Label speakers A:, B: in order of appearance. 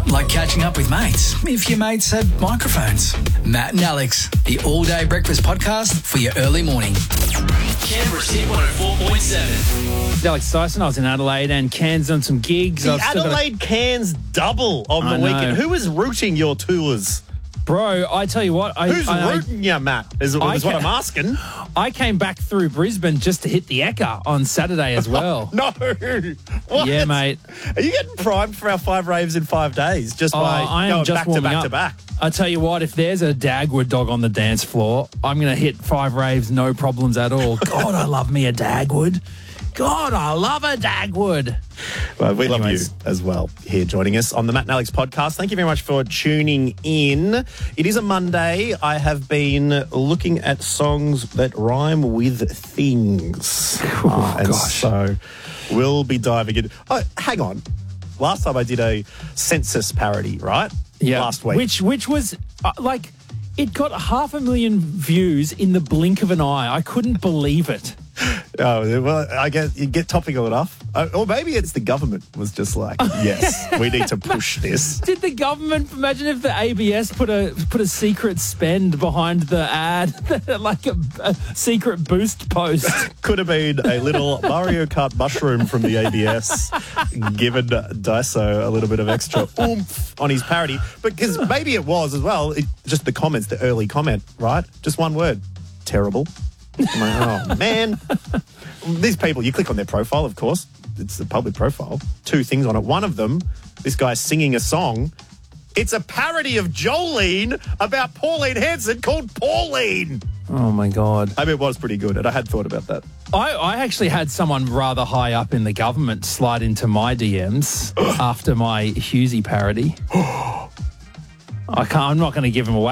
A: Like catching up with mates, if your mates had microphones. Matt and Alex, the all-day breakfast podcast for your early morning. Canberra's Hit 104.7.
B: Alex Dyson, I was in Adelaide and Cairns on some gigs.
C: The Adelaide Cairns double on the weekend. Who was routing your tours?
B: Bro, I tell you what.
C: Who's rooting you, Matt, is what I'm asking.
B: I came back through Brisbane just to hit the Ekka on Saturday as well.
C: No. What?
B: Yeah, mate.
C: Are you getting primed for our 5 raves in 5 days just by going back to back to back?
B: I tell you what, if there's a Dagwood dog on the dance floor, I'm going to hit 5 raves, no problems at all. God, I love me a Dagwood. God, I love a Dagwood.
C: Well, we love you as well here joining us on the Matt and Alex podcast. Thank you very much for tuning in. It is a Monday. I have been looking at songs that rhyme with things. So we'll be diving in. Oh, hang on. Last time I did a census parody, right?
B: Yeah.
C: Last week.
B: Which was it got 500,000 views in the blink of an eye. I couldn't believe it.
C: Oh, well, I guess you get topical enough. Or maybe it's the government was just like, yes, we need to push this.
B: Did the government, imagine if the ABS put a secret spend behind the ad, like a secret boost post?
C: Could have been a little Mario Kart mushroom from the ABS given Daiso a little bit of extra oomph on his parody. Because maybe it was as well, just the comments, the early comment, right? Just one word, terrible. I'm like, oh, man. These people, you click on their profile, of course. It's a public profile. 2 things on it. One of them, this guy's singing a song. It's a parody of Jolene about Pauline Hanson called Pauline.
B: Oh, my God.
C: I mean, it was pretty good, and I had thought about that.
B: I actually had someone rather high up in the government slide into my DMs after my Hughesy parody. I'm not going to give him away.